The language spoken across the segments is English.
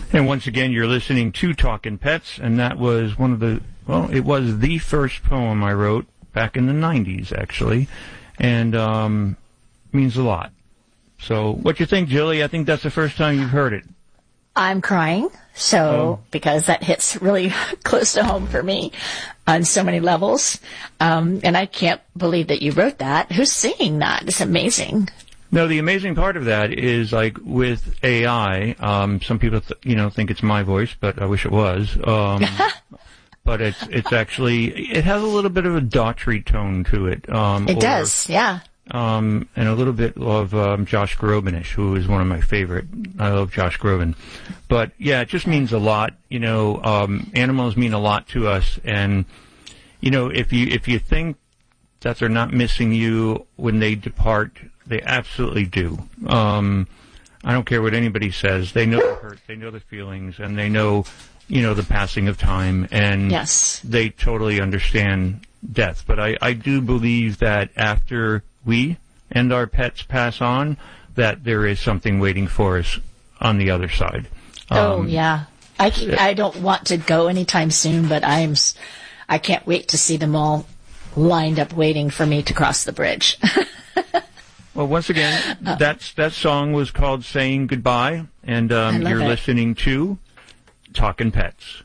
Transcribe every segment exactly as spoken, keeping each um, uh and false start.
And once again, you're listening to Talkin' Pets, and that was one of the, well, it was the first poem I wrote back in the nineties, actually, and um, means a lot. So what you think, Jilly? I think that's the first time you've heard it. I'm crying, so oh. because that hits really close to home for me on so many levels. Um, and I can't believe that you wrote that. Who's singing that? It's amazing. No, the amazing part of that is, like, with A I, um, some people, th- you know, think it's my voice, but I wish it was. Um, but it's it's actually, it has a little bit of a Daughtry tone to it. Um, it or, does, yeah. Um, and a little bit of um, Josh Groban-ish, who is one of my favorite. I love Josh Groban. But, yeah, it just means a lot. You know, um, animals mean a lot to us. And, you know, if you if you think that they're not missing you when they depart, they absolutely do. Um, I don't care what anybody says. They know the hurt, they know the feelings, and they know, you know, the passing of time. And yes. they totally understand death. But I, I do believe that after we and our pets pass on, that there is something waiting for us on the other side. Oh, um, yeah. I, I don't want to go anytime soon, but I'm, I can't wait to see them all lined up waiting for me to cross the bridge. Well, once again, uh, that's, that song was called Saying Goodbye, and um, you're it. listening to Talkin' Pets.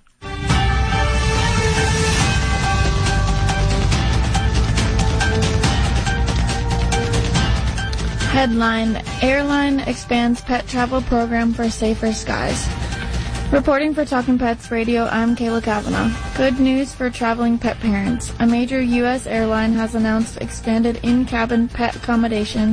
Headline, Airline expands pet travel program for safer skies. Reporting for Talkin' Pets Radio, I'm Kayla Kavanaugh. Good news for traveling pet parents. A major U S airline has announced expanded in-cabin pet accommodation